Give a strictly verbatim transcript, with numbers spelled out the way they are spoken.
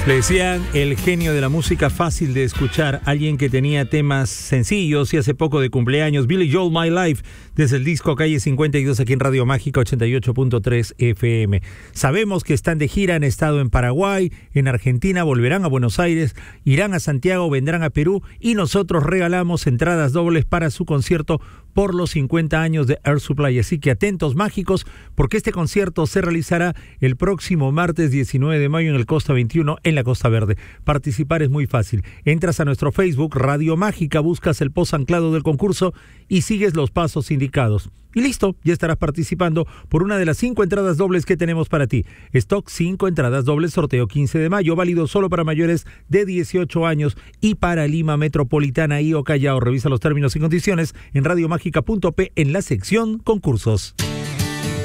Le decían el genio de la música, fácil de escuchar, alguien que tenía temas sencillos y hace poco de cumpleaños, Billy Joel, My Life, desde el disco Calle cincuenta y dos aquí en Radio Mágica ochenta y ocho punto tres F M. Sabemos que están de gira, han estado en Paraguay, en Argentina, volverán a Buenos Aires, irán a Santiago, vendrán a Perú y nosotros regalamos entradas dobles para su concierto por los cincuenta años de Air Supply. Así que atentos mágicos, porque este concierto se realizará el próximo martes diecinueve de mayo en el Costa veintiuno, en la Costa Verde. Participar es muy fácil. Entras a nuestro Facebook, Radio Mágica, buscas el post anclado del concurso y sigues los pasos indicados. Y listo, ya estarás participando por una de las cinco entradas dobles que tenemos para ti. Stock cinco entradas dobles, sorteo quince de mayo, válido solo para mayores de dieciocho años y para Lima Metropolitana y o Callao. Revisa los términos y condiciones en radiomágica punto p en la sección concursos.